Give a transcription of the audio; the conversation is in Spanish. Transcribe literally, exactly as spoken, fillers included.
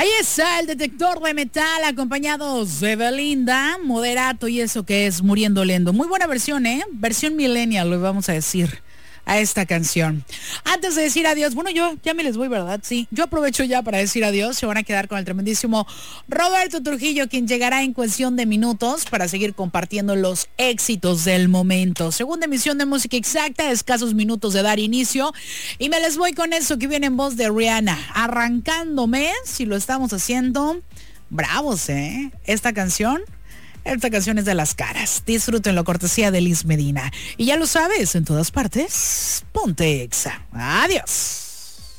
Ahí está el detector de metal acompañados de Belinda, Moderato y eso que es Muriendo Lento. Muy buena versión, ¿eh? Versión millennial, lo vamos a decir a esta canción. Antes de decir adiós, bueno, yo ya me les voy, ¿verdad? Sí, yo aprovecho ya para decir adiós. Se van a quedar con el tremendísimo Roberto Trujillo, quien llegará en cuestión de minutos para seguir compartiendo los éxitos del momento. Segunda emisión de Música Exacta, escasos minutos de dar inicio. Y me les voy con eso que viene en voz de Rihanna. Arrancándome, si lo estamos haciendo, bravos, ¿eh? Esta canción... Esta canción es de Las Caras. Disfrútenlo, cortesía de Liz Medina. Y ya lo sabes, en todas partes, ponte Exa. Adiós.